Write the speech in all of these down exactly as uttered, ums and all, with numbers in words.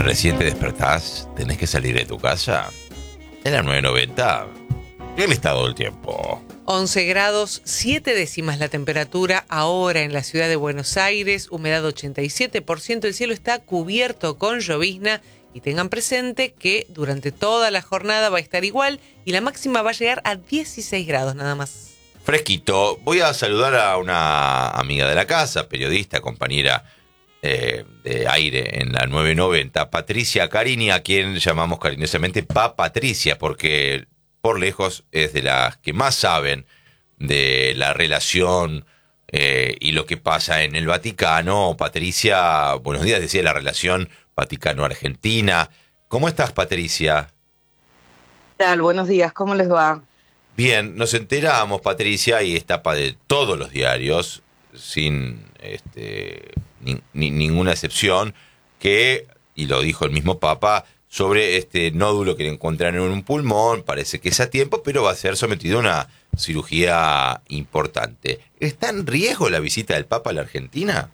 Recién te despertás, tenés que salir de tu casa. En la nueve noventa, el estado del tiempo. once grados, siete décimas la temperatura ahora en la ciudad de Buenos Aires, humedad ochenta y siete por ciento, el cielo está cubierto con llovizna y tengan presente que durante toda la jornada va a estar igual y la máxima va a llegar a dieciséis grados nada más. Fresquito. Voy a saludar a una amiga de la casa, periodista, compañera eh, de aire en la nueve noventa, Patricia Carini, a quien llamamos cariñosamente Pa Patricia, porque por lejos es de las que más saben de la relación eh, y lo que pasa en el Vaticano. Patricia, buenos días, decía la relación Vaticano-Argentina. ¿Cómo estás, Patricia? ¿Qué tal? Buenos días, ¿cómo les va? Bien, nos enteramos, Patricia, y es tapa de todos los diarios, sin este, ni, ni, ninguna excepción, que, y lo dijo el mismo Papa, sobre este nódulo que le encontraron en un pulmón, parece que es a tiempo, pero va a ser sometido a una cirugía importante. ¿Está en riesgo la visita del Papa a la Argentina?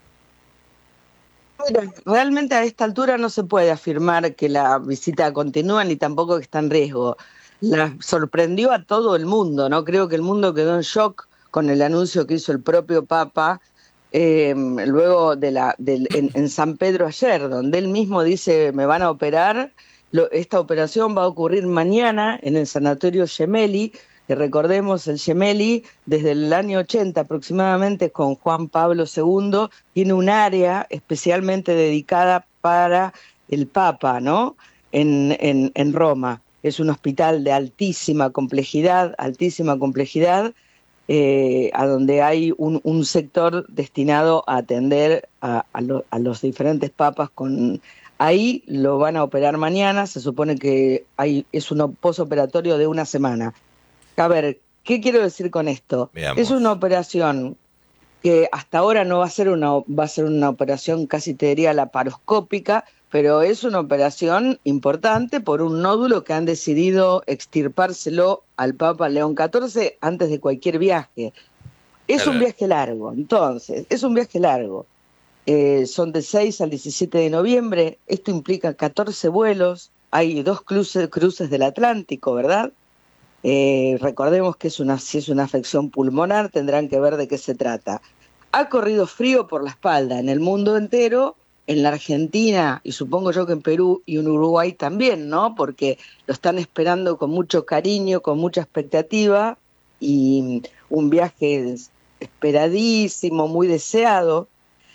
Mira, realmente a esta altura no se puede afirmar que la visita continúa ni tampoco que está en riesgo. La sorprendió a todo el mundo, ¿no? Creo que el mundo quedó en shock con el anuncio que hizo el propio Papa eh, luego de la del, en, en San Pedro ayer, donde él mismo dice, me van a operar. Lo, esta operación va a ocurrir mañana en el Sanatorio Gemelli, que recordemos, el Gemelli desde el año ochenta aproximadamente con Juan Pablo segundo tiene un área especialmente dedicada para el Papa, ¿no? En, en, en Roma. Es un hospital de altísima complejidad, altísima complejidad, eh, a donde hay un, un sector destinado a atender a, a, lo, a los diferentes papas. Con ahí lo van a operar mañana, se supone que hay, es un posoperatorio de una semana. A ver, ¿qué quiero decir con esto? Veamos. Es una operación que hasta ahora no va a ser una, va a ser una operación casi te diría laparoscópica, pero es una operación importante por un nódulo que han decidido extirpárselo al Papa León catorce antes de cualquier viaje. Es Claro. un viaje largo, entonces, es un viaje largo. Eh, son del seis al diecisiete de noviembre, esto implica catorce vuelos, hay dos cruces, cruces del Atlántico, ¿verdad? Eh, recordemos que es una, si es una afección pulmonar, tendrán que ver de qué se trata. Ha corrido frío por la espalda en el mundo entero, en la Argentina, y supongo yo que en Perú y en Uruguay también, ¿no? Porque lo están esperando con mucho cariño, con mucha expectativa, y un viaje esperadísimo, muy deseado,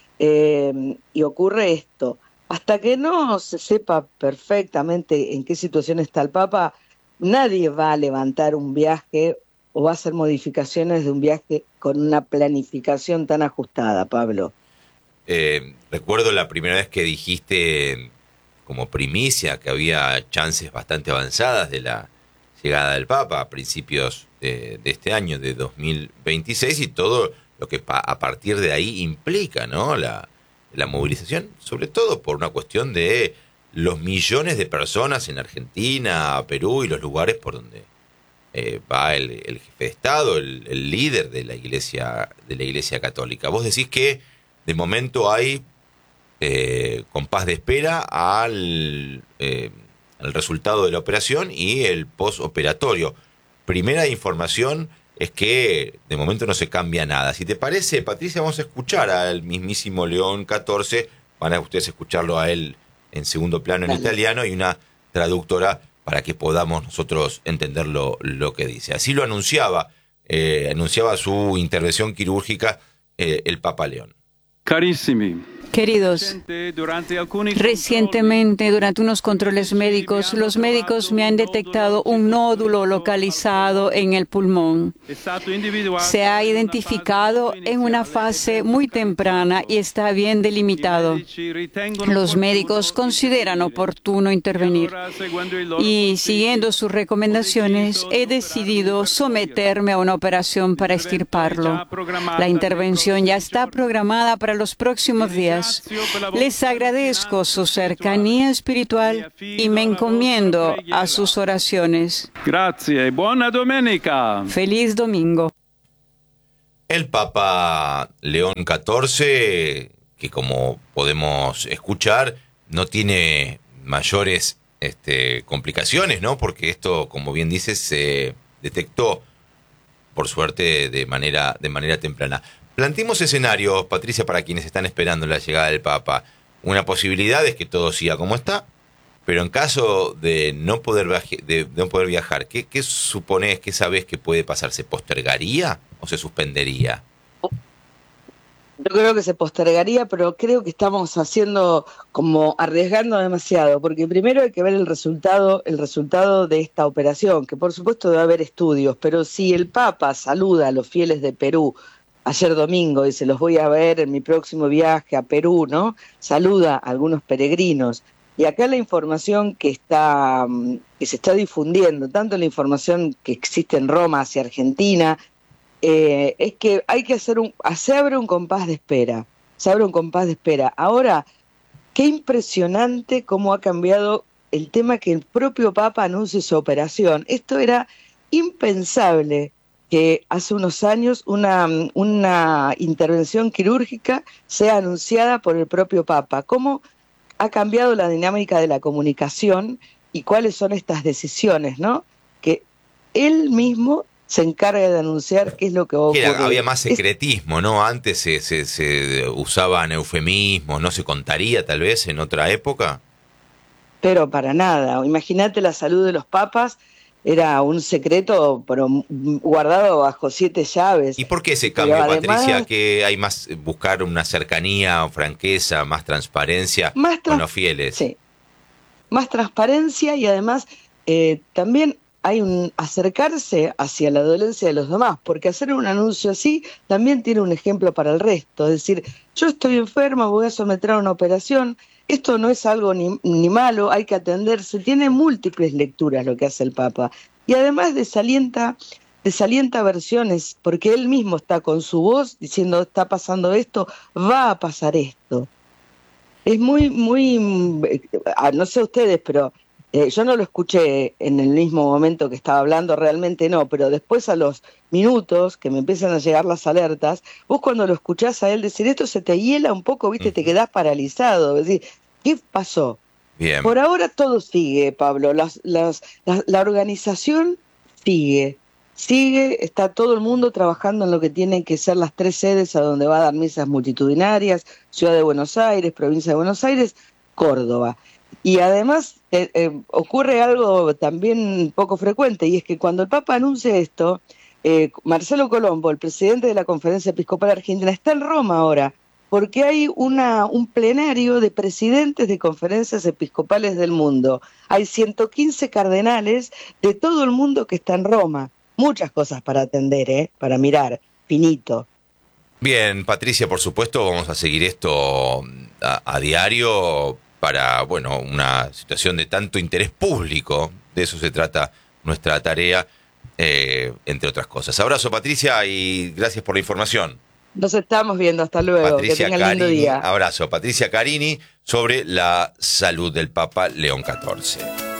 eh, y ocurre esto. Hasta que no se sepa perfectamente en qué situación está el Papa, nadie va a levantar un viaje o va a hacer modificaciones de un viaje con una planificación tan ajustada, Pablo. Eh, recuerdo la primera vez que dijiste como primicia que había chances bastante avanzadas de la llegada del Papa a principios de, de este año, de dos mil veintiséis, y todo lo que pa, a partir de ahí implica, ¿no? La, la movilización, sobre todo por una cuestión de los millones de personas en Argentina, Perú y los lugares por donde eh, va el, el jefe de Estado, el, el líder de la Iglesia, de la Iglesia Católica. Vos decís que de momento hay eh, compás de espera al, eh, al resultado de la operación y el postoperatorio. Primera información es que de momento no se cambia nada. Si te parece, Patricia, vamos a escuchar al mismísimo León catorce. Van a ustedes escucharlo a él en segundo plano en Dale. italiano y una traductora para que podamos nosotros entender lo, lo que dice. Así lo anunciaba, eh, anunciaba su intervención quirúrgica eh, el Papa León. Carissimi. Queridos, recientemente durante unos controles médicos, los médicos me han detectado un nódulo localizado en el pulmón. Se ha identificado en una fase muy temprana y está bien delimitado. Los médicos consideran oportuno intervenir y, siguiendo sus recomendaciones, he decidido someterme a una operación para extirparlo. La intervención ya está programada para los próximos días. Les agradezco su cercanía espiritual y me encomiendo a sus oraciones. Grazie, buona domenica. Feliz domingo. El Papa León catorce, que como podemos escuchar, no tiene mayores este, complicaciones, ¿no? Porque esto, como bien dices, se detectó, por suerte, de manera, de manera temprana. Planteemos escenarios, Patricia, para quienes están esperando la llegada del Papa. Una posibilidad es que todo siga como está, pero en caso de no poder, viaje, de no poder viajar, ¿qué, qué suponés, qué sabés que puede pasar? ¿Se postergaría o se suspendería? Yo creo que se postergaría, pero creo que estamos haciendo como arriesgando demasiado, porque primero hay que ver el resultado, el resultado de esta operación, que por supuesto debe haber estudios, pero si el Papa saluda a los fieles de Perú ayer domingo, dice, los voy a ver en mi próximo viaje a Perú, ¿no? Saluda a algunos peregrinos. Y acá la información que está que se está difundiendo, tanto la información que existe en Roma hacia Argentina, eh, es que hay que hacer un, se abre un compás de espera, se abre un compás de espera. Ahora, qué impresionante cómo ha cambiado el tema que el propio Papa anuncie su operación. Esto era impensable, que hace unos años una, una intervención quirúrgica sea anunciada por el propio Papa. ¿Cómo ha cambiado la dinámica de la comunicación y cuáles son estas decisiones, ¿no? Que él mismo se encarga de anunciar qué es lo que va a ocurrir. Era, había más secretismo, ¿no? Antes se, se, se usaban eufemismos, ¿no se contaría tal vez en otra época? Pero para nada. Imagínate la salud de los papas. Era un secreto, pero guardado bajo siete llaves. ¿Y por qué ese cambio, además, Patricia? ¿Que hay más, buscar una cercanía, franqueza, más transparencia más trans- con los fieles? Sí, más transparencia y además eh, también hay un acercarse hacia la dolencia de los demás, porque hacer un anuncio así también tiene un ejemplo para el resto. Es decir, yo estoy enferma, voy a someter a una operación. Esto no es algo ni, ni malo, hay que atenderse, tiene múltiples lecturas lo que hace el Papa. Y además desalienta, desalienta versiones, porque él mismo está con su voz diciendo, está pasando esto, va a pasar esto. Es muy, muy, no sé ustedes, pero eh, yo no lo escuché en el mismo momento que estaba hablando, realmente no, pero después a los minutos que me empiezan a llegar las alertas, vos cuando lo escuchás a él decir esto se te hiela un poco, viste, te quedás paralizado, es decir, ¿qué pasó? Bien. Por ahora todo sigue, Pablo, las, las, la, la organización sigue, sigue, está todo el mundo trabajando en lo que tienen que ser las tres sedes a donde va a dar misas multitudinarias, Ciudad de Buenos Aires, Provincia de Buenos Aires, Córdoba. Y además eh, eh, ocurre algo también poco frecuente, y es que cuando el Papa anuncia esto, eh, Marcelo Colombo, el presidente de la Conferencia Episcopal Argentina, está en Roma ahora, porque hay una, un plenario de presidentes de conferencias episcopales del mundo. Hay ciento quince cardenales de todo el mundo que está en Roma. Muchas cosas para atender, ¿eh? Para mirar, finito. Bien, Patricia, por supuesto, vamos a seguir esto a, a diario para, bueno, una situación de tanto interés público. De eso se trata nuestra tarea, eh, entre otras cosas. Abrazo, Patricia, y gracias por la información. Nos estamos viendo, hasta luego. Patricia que tengan lindo Carini, día. abrazo. Patricia Carini sobre la salud del Papa León catorce.